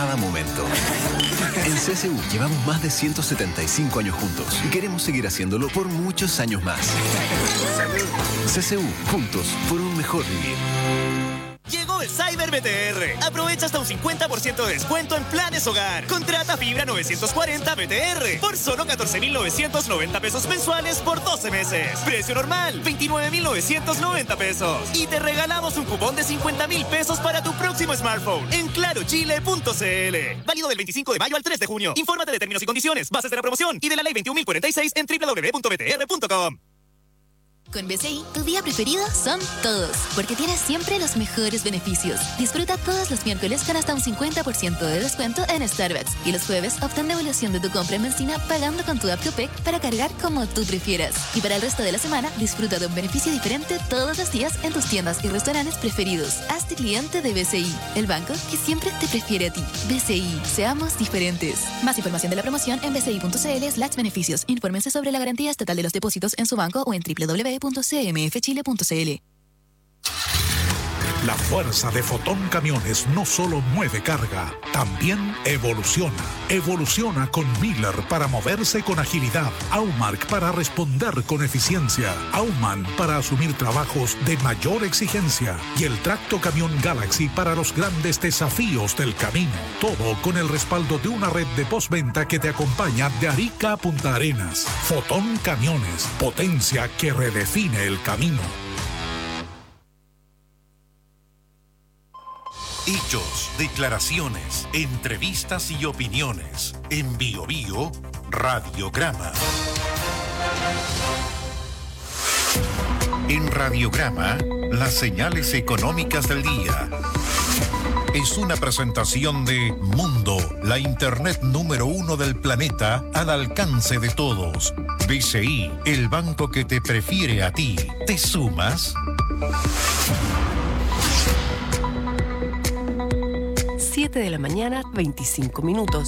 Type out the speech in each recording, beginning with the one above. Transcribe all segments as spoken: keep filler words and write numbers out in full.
cada momento. En C S U llevamos más de ciento setenta y cinco años juntos y queremos seguir haciéndolo por muchos años más. C S U, juntos por un mejor vivir. Llegó el Cyber B T R. Aprovecha hasta un cincuenta por ciento de descuento en planes hogar. Contrata fibra novecientos cuarenta B T R por solo catorce mil novecientos noventa pesos mensuales por doce meses. Precio normal, veintinueve mil novecientos noventa pesos. Y te regalamos un cupón de cincuenta mil pesos para tu próximo smartphone en claro chile punto c l. Válido del veinticinco de mayo al tres de junio. Infórmate de términos y condiciones, bases de la promoción y de la ley veintiún mil cuarenta y seis en doble u doble u doble u punto b t r punto com. Con B C I, tu día preferido son todos, porque tienes siempre los mejores beneficios. Disfruta todos los miércoles con hasta un cincuenta por ciento de descuento en Starbucks. Y los jueves, obtén devolución de tu compra en benzina pagando con tu app Copec para cargar como tú prefieras. Y para el resto de la semana, disfruta de un beneficio diferente todos los días en tus tiendas y restaurantes preferidos. Hazte cliente de B C I, el banco que siempre te prefiere a ti. B C I, seamos diferentes. Más información de la promoción en b c i punto c l slash beneficios. Infórmense sobre la garantía estatal de los depósitos en su banco o en doble u doble u doble u punto c m f chile punto c l. La fuerza de Fotón Camiones no solo mueve carga, también evoluciona. Evoluciona con Miller para moverse con agilidad, Aumark para responder con eficiencia, Auman para asumir trabajos de mayor exigencia y el Tracto Camión Galaxy para los grandes desafíos del camino. Todo con el respaldo de una red de postventa que te acompaña de Arica a Punta Arenas. Fotón Camiones, potencia que redefine el camino. Hechos, declaraciones, entrevistas y opiniones. En Bio Bio, Radiograma. En Radiograma, las señales económicas del día. Es una presentación de Mundo, la internet número uno del planeta al alcance de todos. B C I, el banco que te prefiere a ti. ¿Te sumas? siete de la mañana, veinticinco minutos.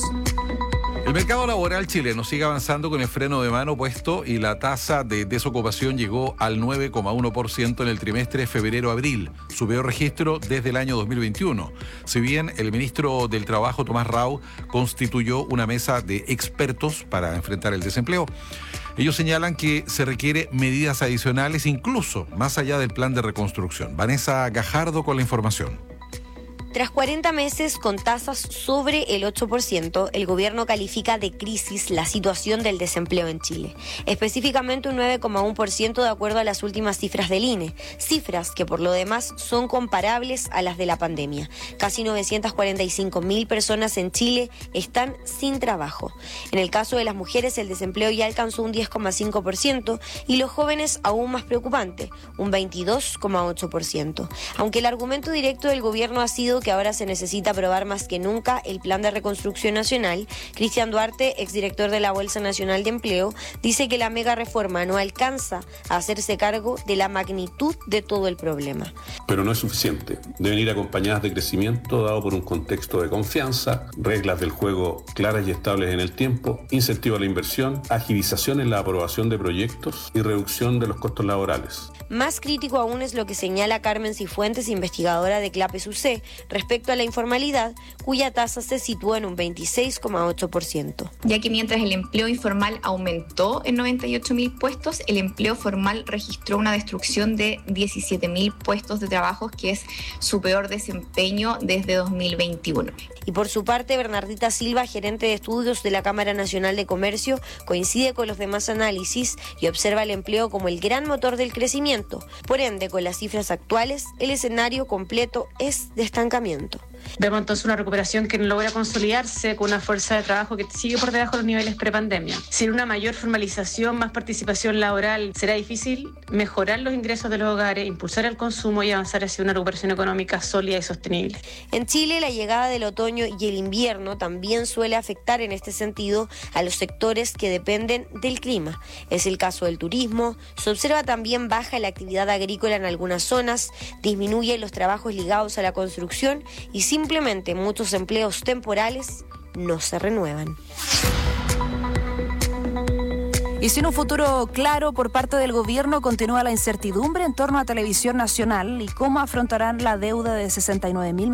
El mercado laboral chileno sigue avanzando con el freno de mano puesto y la tasa de desocupación llegó al nueve coma uno por ciento en el trimestre febrero-abril, su peor registro desde el año dos mil veintiuno. Si bien el ministro del Trabajo, Tomás Rau, constituyó una mesa de expertos para enfrentar el desempleo, ellos señalan que se requiere medidas adicionales incluso más allá del plan de reconstrucción. Vanessa Gajardo con la información. Tras cuarenta meses con tasas sobre el ocho por ciento, el gobierno califica de crisis la situación del desempleo en Chile. Específicamente un nueve coma uno por ciento de acuerdo a las últimas cifras del I N E. Cifras que por lo demás son comparables a las de la pandemia. Casi novecientas cuarenta y cinco mil personas en Chile están sin trabajo. En el caso de las mujeres, el desempleo ya alcanzó un diez coma cinco por ciento y los jóvenes aún más preocupante, un veintidós coma ocho por ciento. Aunque el argumento directo del gobierno ha sido que ahora se necesita aprobar más que nunca el Plan de Reconstrucción Nacional, Cristian Duarte, exdirector de la Bolsa Nacional de Empleo, dice que la mega reforma no alcanza a hacerse cargo de la magnitud de todo el problema. Pero no es suficiente. Deben ir acompañadas de crecimiento dado por un contexto de confianza, reglas del juego claras y estables en el tiempo, incentivo a la inversión, agilización en la aprobación de proyectos y reducción de los costos laborales. Más crítico aún es lo que señala Carmen Cifuentes, investigadora de CLAPES U C, respecto a la informalidad, cuya tasa se sitúa en un veintiséis coma ocho por ciento. Ya que mientras el empleo informal aumentó en noventa y ocho mil puestos, el empleo formal registró una destrucción de diecisiete mil puestos de trabajo, que es su peor desempeño desde dos mil veintiuno. Y por su parte, Bernardita Silva, gerente de estudios de la Cámara Nacional de Comercio, coincide con los demás análisis y observa el empleo como el gran motor del crecimiento. Por ende, con las cifras actuales, el escenario completo es de estancamiento. Vemos entonces una recuperación que no logra consolidarse con una fuerza de trabajo que sigue por debajo de los niveles prepandemia. Sin una mayor formalización, más participación laboral, será difícil mejorar los ingresos de los hogares, impulsar el consumo y avanzar hacia una recuperación económica sólida y sostenible. En Chile, la llegada del otoño y el invierno también suele afectar en este sentido a los sectores que dependen del clima. Es el caso del turismo. Se observa también baja la actividad agrícola en algunas zonas, disminuye los trabajos ligados a la construcción y simplemente muchos empleos temporales no se renuevan. Y sin un futuro claro por parte del gobierno, continúa la incertidumbre en torno a Televisión Nacional y cómo afrontarán la deuda de sesenta y nueve mil